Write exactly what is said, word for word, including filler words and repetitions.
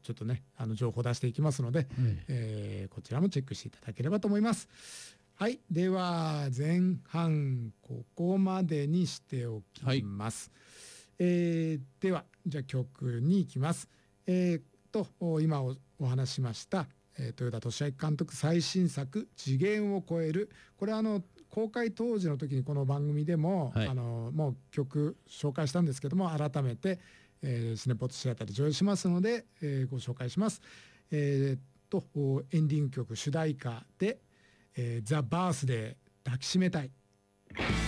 ちょっとねあの情報出していきますので、 うんえーこちらもチェックしていただければと思います。はい、では前半ここまでにしておきます。えーではじゃあ曲に行きます。えー、と今おお話ししました、えー、豊田俊明監督最新作「次元を超える」、これはあの公開当時の時にこの番組でも、 はい、 あのもう曲紹介したんですけども、改めて、えー、シネポットシアターで上映しますので、えー、ご紹介します。えー、とエンディング曲主題歌で「えー、ザ・バースデー抱きしめたい」。